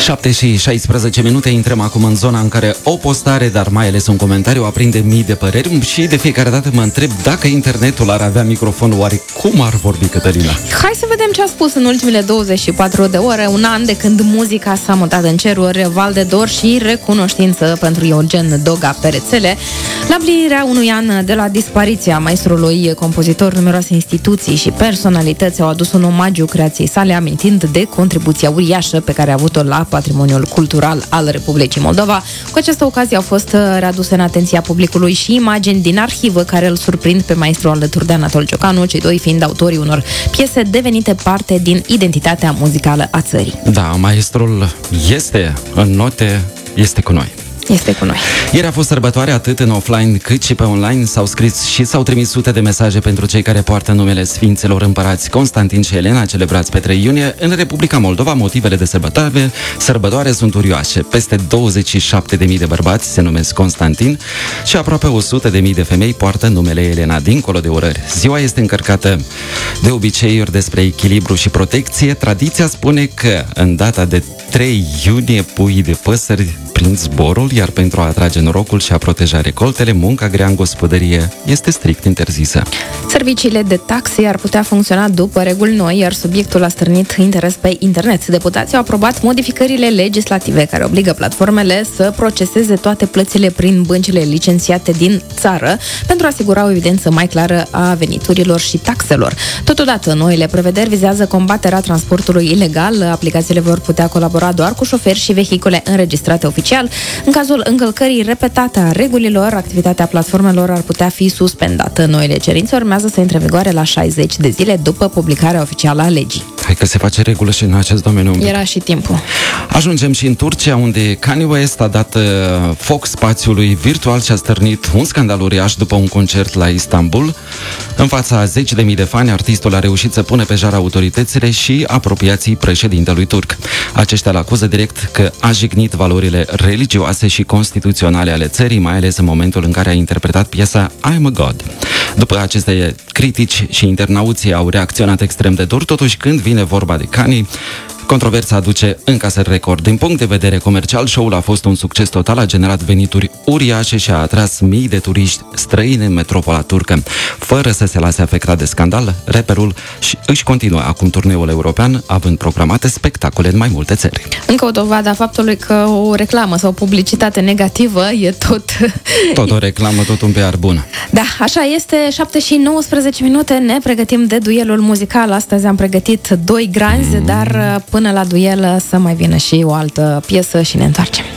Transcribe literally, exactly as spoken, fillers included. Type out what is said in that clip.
șapte și șaisprezece minute, intrăm acum în zona în care o postare, dar mai ales un comentariu, aprinde mii de păreri și de fiecare dată mă întreb dacă internetul ar avea microfon, oare cum ar vorbi Cătălina? Hai să vedem ce a spus în ultimele douăzeci și patru de ore, un an de când muzica s-a mutat în ceruri, val de dor și recunoștință pentru Eugen Doga pe rețele. La împlinirea unui an de la dispariția maestrului compozitor, numeroase instituții și personalități au adus un omagiu creației sale, amintind de contribuția uriașă pe care a avut-o la patrimoniul cultural al Republicii Moldova. Cu această ocazie au fost readuse în atenția publicului și imagini din arhivă care îl surprind pe maestru alături de Anatol Ciocanu, cei doi fiind autorii unor piese devenite parte din identitatea muzicală a țării. Da, maestrul este în note, este cu noi. Este cu noi. Ieri a fost sărbătoare atât în offline cât și pe online. S-au scris și s-au trimis sute de mesaje pentru cei care poartă numele Sfinților Împărați Constantin și Elena, celebrați pe trei iunie. În Republica Moldova, motivele de sărbătoare, sărbătoare sunt urioase. Peste douăzeci și șapte de mii de bărbați se numesc Constantin și aproape o sută de mii de femei poartă numele Elena. Dincolo de urări, ziua este încărcată de obiceiuri despre echilibru și protecție. Tradiția spune că în data de trei iunie puii de păsări prind zborul, iar pentru a atrage norocul și a proteja recoltele, munca grea în gospodărie este strict interzisă. Serviciile de taxi ar putea funcționa după reguli noi, iar subiectul a stârnit interes pe internet. Deputații au aprobat modificările legislative care obligă platformele să proceseze toate plățile prin băncile licențiate din țară pentru a asigura o evidență mai clară a veniturilor și taxelor. Totodată, noile prevederi vizează combaterea transportului ilegal. Aplicațiile vor putea colabora doar cu șoferi și vehicule înregistrate oficial. În cazul încălcării repetate a regulilor, activitatea platformelor ar putea fi suspendată. Noile cerințe urmează să intre în vigoare la șaizeci de zile după publicarea oficială a legii. Hai că se face regulă și în acest domeniu. Era și timpul. Ajungem și în Turcia, unde Kanye West a dat uh, foc spațiului virtual și a stârnit un scandal uriaș după un concert la Istanbul. În fața a zeci de mii de fani, artistul a reușit să pune pe jar autoritățile și apropiații președintelui turc. Aceștia îl acuză direct că a jignit valorile religioase și constituționale ale țării, mai ales în momentul în care a interpretat piesa I'm a God. După aceste critici și internauții au reacționat extrem de dur, totuși când vine vorba de Kanye, controversa aduce încasări record. Din punct de vedere comercial, show-ul a fost un succes total, a generat venituri uriașe și a atras mii de turiști străini în metropola turcă. Fără să se lase afectat de scandal, rapperul își continuă acum turneul european, având programate spectacole în mai multe țări. Încă o dovadă a faptului că o reclamă sau o publicitate negativă e tot... Tot o reclamă, tot un P R bun. Da, așa este, șapte și nouăsprezece minute, ne pregătim de duelul muzical. Astăzi am pregătit doi granzi, mm. dar până la duel să mai vină și o altă piesă și ne întoarcem.